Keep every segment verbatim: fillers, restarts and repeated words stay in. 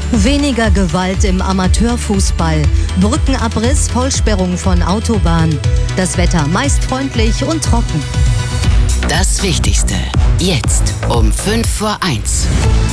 Weniger Gewalt im Amateurfußball, Brückenabriss, Vollsperrung von Autobahnen. Das Wetter meist freundlich und trocken. Das Wichtigste jetzt um fünf vor eins.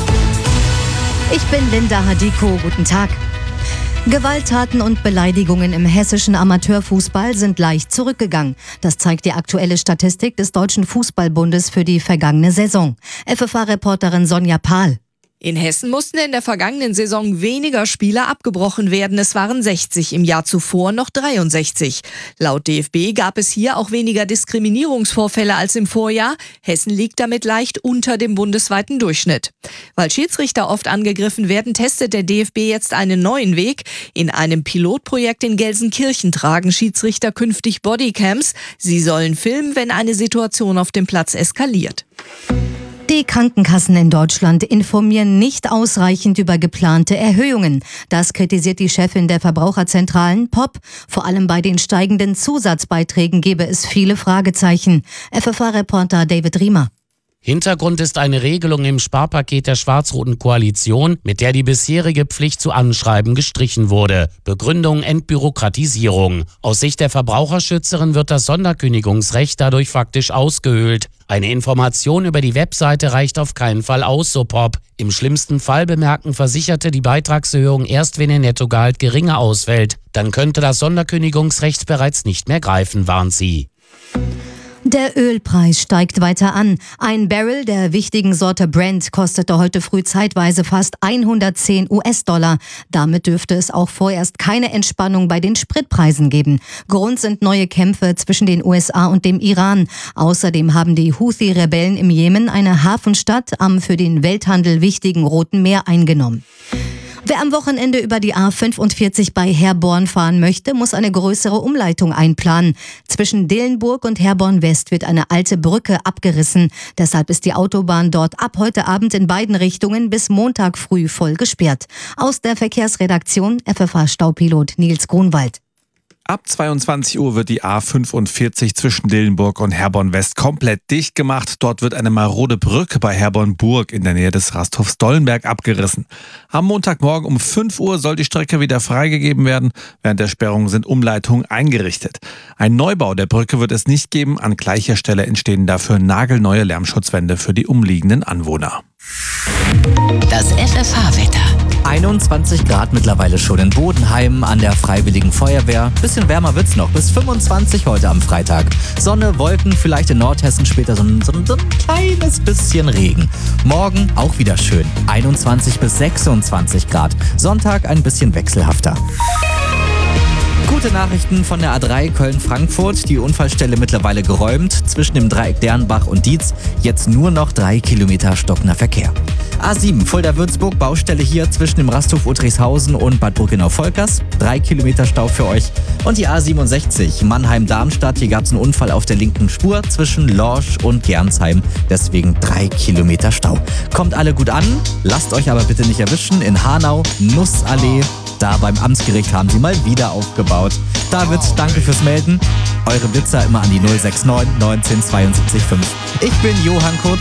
Ich bin Linda Hadiko, guten Tag. Gewalttaten und Beleidigungen im hessischen Amateurfußball sind leicht zurückgegangen. Das zeigt die aktuelle Statistik des Deutschen Fußballbundes für die vergangene Saison. F F A-Reporterin Sonja Pahl. In Hessen mussten in der vergangenen Saison weniger Spiele abgebrochen werden. Es waren sechzig, im Jahr zuvor noch dreiundsechzig. Laut D F B gab es hier auch weniger Diskriminierungsvorfälle als im Vorjahr. Hessen liegt damit leicht unter dem bundesweiten Durchschnitt. Weil Schiedsrichter oft angegriffen werden, testet der D F B jetzt einen neuen Weg. In einem Pilotprojekt in Gelsenkirchen tragen Schiedsrichter künftig Bodycams. Sie sollen filmen, wenn eine Situation auf dem Platz eskaliert. Die Krankenkassen in Deutschland informieren nicht ausreichend über geplante Erhöhungen. Das kritisiert die Chefin der Verbraucherzentralen, P O P. Vor allem bei den steigenden Zusatzbeiträgen gebe es viele Fragezeichen. F F A-Reporter David Riemer. Hintergrund ist eine Regelung im Sparpaket der schwarz-roten Koalition, mit der die bisherige Pflicht zu Anschreiben gestrichen wurde. Begründung Entbürokratisierung. Aus Sicht der Verbraucherschützerin wird das Sonderkündigungsrecht dadurch faktisch ausgehöhlt. Eine Information über die Webseite reicht auf keinen Fall aus, so P O P. Im schlimmsten Fall bemerken Versicherte die Beitragserhöhung erst, wenn ihr Nettogehalt geringer ausfällt. Dann könnte das Sonderkündigungsrecht bereits nicht mehr greifen, warnt sie. Der Ölpreis steigt weiter an. Ein Barrel der wichtigen Sorte Brent kostete heute früh zeitweise fast hundertzehn US-Dollar. Damit dürfte es auch vorerst keine Entspannung bei den Spritpreisen geben. Grund sind neue Kämpfe zwischen den U S A und dem Iran. Außerdem haben die Houthi-Rebellen im Jemen eine Hafenstadt am für den Welthandel wichtigen Roten Meer eingenommen. Wer am Wochenende über die A fünfundvierzig bei Herborn fahren möchte, muss eine größere Umleitung einplanen. Zwischen Dillenburg und Herborn West wird eine alte Brücke abgerissen. Deshalb ist die Autobahn dort ab heute Abend in beiden Richtungen bis Montag früh voll gesperrt. Aus der Verkehrsredaktion F F A-Staupilot Nils Grunwald. Ab zweiundzwanzig Uhr wird die A fünfundvierzig zwischen Dillenburg und Herborn West komplett dicht gemacht. Dort wird eine marode Brücke bei Herborn-Burg in der Nähe des Rasthofs Dollenberg abgerissen. Am Montagmorgen um fünf Uhr soll die Strecke wieder freigegeben werden. Während der Sperrung sind Umleitungen eingerichtet. Ein Neubau der Brücke wird es nicht geben. An gleicher Stelle entstehen dafür nagelneue Lärmschutzwände für die umliegenden Anwohner. Das F F H-Wetter. einundzwanzig Grad mittlerweile schon in Bodenheim an der Freiwilligen Feuerwehr. Bisschen wärmer wird's noch, bis fünfundzwanzig heute am Freitag. Sonne, Wolken, vielleicht in Nordhessen später so ein, so ein, so ein kleines bisschen Regen. Morgen auch wieder schön, einundzwanzig bis sechsundzwanzig Grad. Sonntag ein bisschen wechselhafter. Gute Nachrichten von der A drei Köln-Frankfurt. Die Unfallstelle mittlerweile geräumt. Zwischen dem Dreieck Dernbach und Dietz jetzt nur noch drei Kilometer stockender Verkehr. A sieben Fulda-Würzburg, Baustelle hier zwischen dem Rasthof Uttrichshausen und Bad Brückenau-Volkers. Drei Kilometer Stau für euch. Und die A siebenundsechzig Mannheim-Darmstadt. Hier gab es einen Unfall auf der linken Spur zwischen Lorsch und Gernsheim. Deswegen drei Kilometer Stau. Kommt alle gut an. Lasst euch aber bitte nicht erwischen. In Hanau, Nussallee. Da beim Amtsgericht haben sie mal wieder aufgebaut. David, danke fürs Melden. Eure Blitzer immer an die null sechs neun neunzehn zweiundsiebzig fünf. Ich bin Johann Kurz.